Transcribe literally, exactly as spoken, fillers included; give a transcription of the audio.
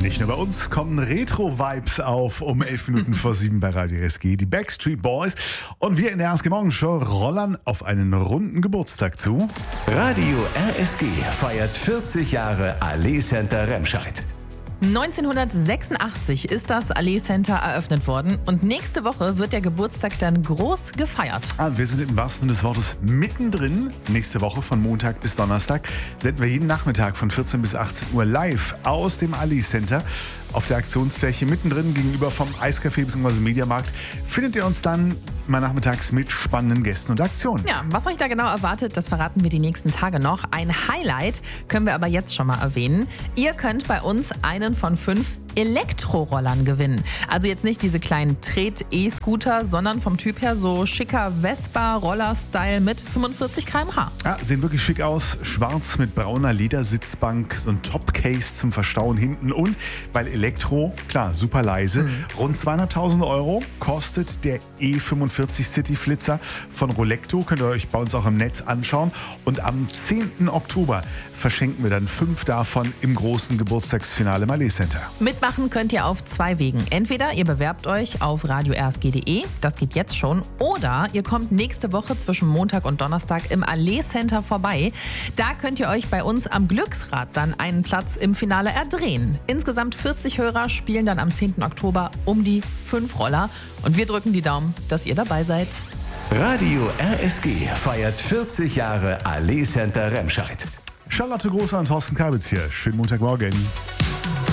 Nicht nur bei uns kommen Retro-Vibes auf um elf Minuten vor sieben bei Radio R S G. Die Backstreet Boys und wir in der R S G Morgenshow rollern auf einen runden Geburtstag zu. Radio R S G feiert vierzig Jahre Allee Center Remscheid. neunzehnhundertsechsundachtzig ist das Allee Center eröffnet worden und nächste Woche wird der Geburtstag dann groß gefeiert. Ah, wir sind im wahrsten Sinne des Wortes mittendrin. Nächste Woche von Montag bis Donnerstag senden wir jeden Nachmittag von vierzehn bis achtzehn Uhr live aus dem Allee Center. Auf der Aktionsfläche mittendrin gegenüber vom Eiscafé bzw. Mediamarkt findet ihr uns dann mal nachmittags mit spannenden Gästen und Aktionen. Ja, was euch da genau erwartet, das verraten wir die nächsten Tage noch. Ein Highlight können wir aber jetzt schon mal erwähnen. Ihr könnt bei uns einen von fünf Elektrorollern gewinnen. Also jetzt nicht diese kleinen Tret-E-Scooter, sondern vom Typ her so schicker Vespa-Roller-Style mit fünfundvierzig Kilometer pro Stunde. Ja, sehen wirklich schick aus. Schwarz mit brauner Ledersitzbank, so ein Top-Case zum Verstauen hinten und, weil Elektro, klar, super leise, mhm. rund zweihunderttausend Euro kostet der E fünfundvierzig City Flitzer von Rolecto. Könnt ihr euch bei uns auch im Netz anschauen. Und am zehnten Oktober verschenken wir dann fünf davon im großen Geburtstagsfinale im Allee Center. Mitmachen könnt ihr auf zwei Wegen. Entweder ihr bewerbt euch auf radio r s g punkt d e, das geht jetzt schon, oder ihr kommt nächste Woche zwischen Montag und Donnerstag im Allee Center vorbei. Da könnt ihr euch bei uns am Glücksrad dann einen Platz im Finale erdrehen. Insgesamt vierzig Hörer spielen dann am zehnten Oktober um die fünf Roller und wir drücken die Daumen, dass ihr dabei seid. Radio R S G feiert vierzig Jahre Allee Center Remscheid. Charlotte Großer und Thorsten Kabitz hier. Schönen Montagmorgen.